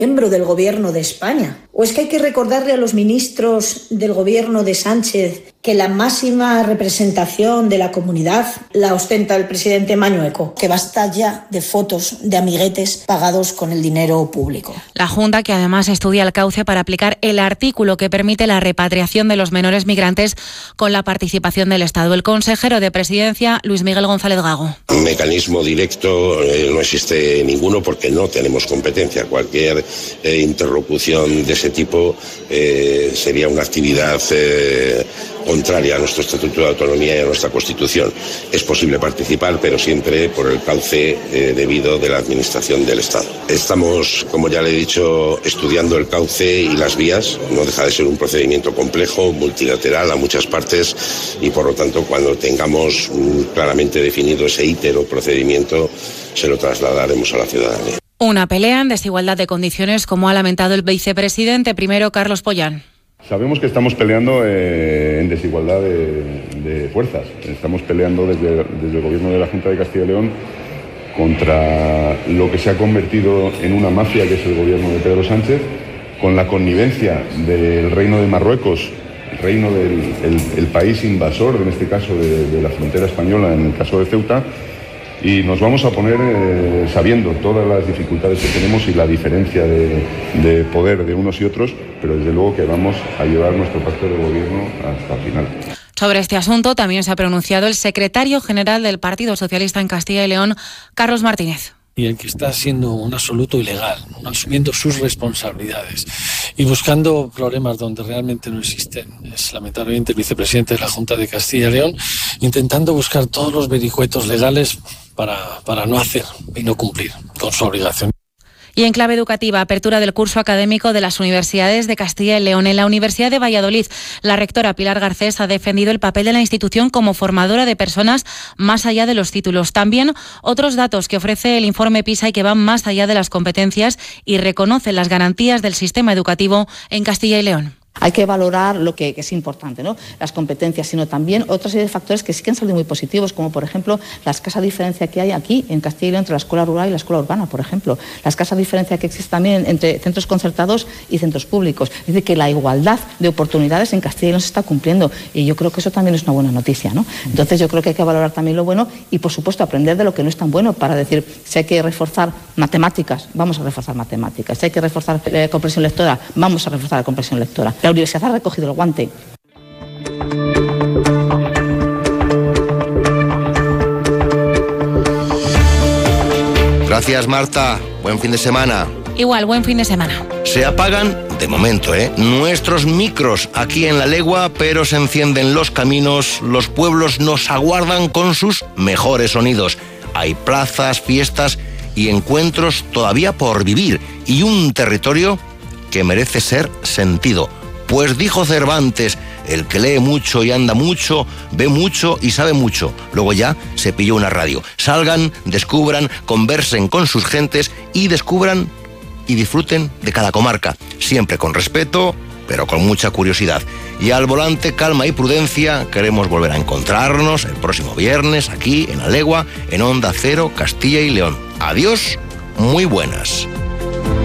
miembro del gobierno de España. ¿O es que hay que recordarle a los ministros del gobierno de Sánchez que la máxima representación de la comunidad la ostenta el presidente Mañueco? Que basta ya de fotos de amiguetes pagados con el dinero público. La Junta, que además estudia el cauce para aplicar el artículo que permite la repatriación de los menores migrantes con la participación del Estado. El consejero de Presidencia, Luis Miguel González Gago. Un mecanismo directo no existe ninguno porque no tenemos competencia. Cualquier interlocución de ese tipo sería una actividad contraria a nuestro Estatuto de Autonomía y a nuestra Constitución. Es posible participar, pero siempre por el cauce debido de la Administración del Estado. Estamos, como ya le he dicho, estudiando el cauce y las vías. No deja de ser un procedimiento complejo, multilateral a muchas partes y, por lo tanto, cuando tengamos claramente definido ese íter o procedimiento, se lo trasladaremos a la ciudadanía. Una pelea en desigualdad de condiciones, como ha lamentado el vicepresidente primero, Carlos Pollán. Sabemos que estamos peleando en desigualdad de fuerzas. Estamos peleando desde el gobierno de la Junta de Castilla y León contra lo que se ha convertido en una mafia, que es el gobierno de Pedro Sánchez, con la connivencia del Reino de Marruecos, el reino del país invasor, en este caso de la frontera española, en el caso de Ceuta. Y nos vamos a poner sabiendo todas las dificultades que tenemos y la diferencia de poder de unos y otros, pero desde luego que vamos a llevar nuestro pacto de gobierno hasta el final. Sobre este asunto también se ha pronunciado el secretario general del Partido Socialista en Castilla y León, Carlos Martínez. Y el que está siendo un absoluto ilegal, asumiendo sus responsabilidades y buscando problemas donde realmente no existen. Es lamentablemente el vicepresidente de la Junta de Castilla y León intentando buscar todos los vericuetos legales para no hacer y no cumplir con su obligación. Y en clave educativa, apertura del curso académico de las universidades de Castilla y León. En la Universidad de Valladolid, la rectora Pilar Garcés ha defendido el papel de la institución como formadora de personas más allá de los títulos. También otros datos que ofrece el informe PISA y que van más allá de las competencias y reconocen las garantías del sistema educativo en Castilla y León. Hay que valorar lo que es importante, ¿no? Las competencias, sino también otra serie de factores que sí que han salido muy positivos, como por ejemplo la escasa diferencia que hay aquí en Castilla y León entre la escuela rural y la escuela urbana, por ejemplo. La escasa diferencia que existe también entre centros concertados y centros públicos. Es decir, que la igualdad de oportunidades en Castilla y León se está cumpliendo y yo creo que eso también es una buena noticia, ¿no? Entonces yo creo que hay que valorar también lo bueno y, por supuesto, aprender de lo que no es tan bueno para decir, si hay que reforzar matemáticas, vamos a reforzar matemáticas. Si hay que reforzar comprensión lectora, vamos a reforzar la comprensión lectora. La universidad ha recogido el guante. Gracias, Marta. Buen fin de semana. Igual, buen fin de semana. Se apagan, de momento, nuestros micros aquí en La Legua, pero se encienden los caminos. Los pueblos nos aguardan con sus mejores sonidos. Hay plazas, fiestas y encuentros todavía por vivir. Y un territorio que merece ser sentido. Pues dijo Cervantes, el que lee mucho y anda mucho, ve mucho y sabe mucho. Luego ya se pilló una radio. Salgan, descubran, conversen con sus gentes y descubran y disfruten de cada comarca. Siempre con respeto, pero con mucha curiosidad. Y al volante, calma y prudencia. Queremos volver a encontrarnos el próximo viernes aquí en La Legua, en Onda Cero, Castilla y León. Adiós, muy buenas.